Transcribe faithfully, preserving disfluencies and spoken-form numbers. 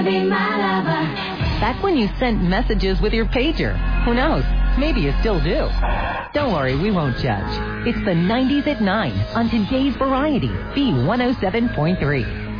wanna be my lover. Back when you sent messages with your pager. Who knows? Maybe you still do. Don't worry, we won't judge. It's the nineties at nine on today's Variety, B one oh seven point three.